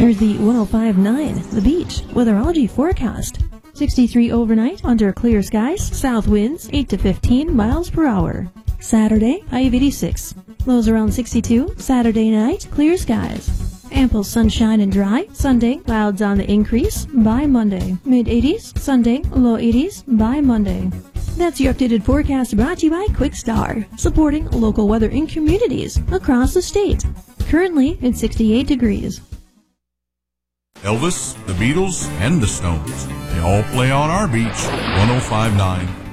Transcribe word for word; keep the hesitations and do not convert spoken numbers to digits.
Here's the one oh five point nine The Beach weatherology forecast. sixty-three overnight under clear skies, south winds eight to fifteen miles per hour. Saturday, high of eighty-six. Lows around sixty-two. Saturday night, clear skies. Ample sunshine and dry. Sunday, clouds on the increase by Monday. mid eighties. Sunday, low eighties by Monday. That's your updated forecast brought to you by Quickstar, supporting local weather in communities across the state. Currently, it's sixty-eight degrees. Elvis, the Beatles, and the Stones. They all play on our beach. one oh five point nine